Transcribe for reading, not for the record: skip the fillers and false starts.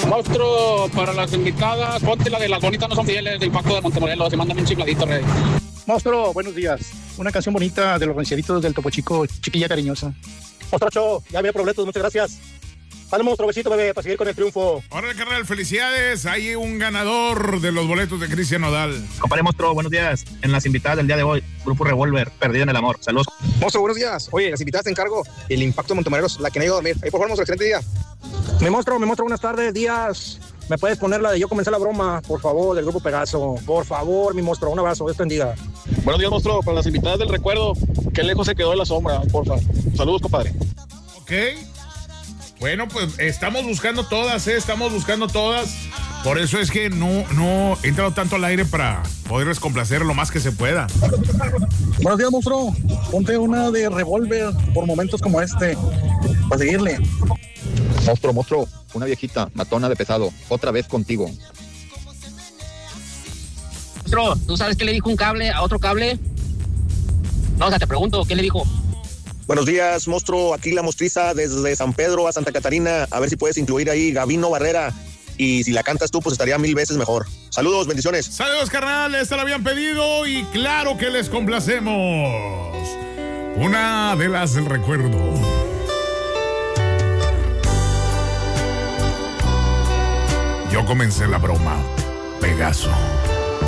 Monstruo, para las invitadas, ponte la de Las Bonitas No Son Fieles, de Impacto de Montemorelos, y mándame un chifladito, Rey. Monstruo, buenos días. Una canción bonita de los rancheritos del Topo Chico, Chiquilla Cariñosa. Monstruo, ya había problemas, muchas gracias. Dale, monstruo, besito, bebé, para seguir con el triunfo. Órale, carnal, felicidades. Hay un ganador de los boletos de Cristian Nodal. Compadre Monstruo, buenos días. En las invitadas del día de hoy, Grupo Revolver, Perdido en el Amor. Saludos. Monstruo, buenos días. Oye, las invitadas te encargo el Impacto de Montemorelos, la que no ha ido a dormir. Ahí, por favor, monstruo, excelente día. Me monstruo, buenas tardes, días. ¿Me puedes poner la de Yo Comencé la Broma, por favor, del Grupo Pegaso? Por favor, mi monstruo, un abrazo, Dios te bendiga. Buenos días, monstruo, para las invitadas del recuerdo, qué lejos se quedó de la sombra, porfa. Saludos, compadre. Ok. Bueno, pues estamos buscando todas, estamos buscando todas. Por eso es que no he entrado tanto al aire para poderles complacer lo más que se pueda. Buenos días, monstruo. Ponte una de Revolver por momentos como este, para seguirle. Monstruo, una viejita, matona de pesado, otra vez contigo. Monstruo, ¿tú sabes qué le dijo un cable a otro cable? No, o sea, te pregunto, ¿qué le dijo? Buenos días, monstruo. Aquí la mostriza desde San Pedro a Santa Catarina. A ver si puedes incluir ahí Gabino Barrera. Y si la cantas tú, pues estaría 1000 veces mejor. Saludos, bendiciones. Saludos, carnal. Esta la habían pedido y claro que les complacemos. Una de las del recuerdo. Yo comencé la broma, Pegaso.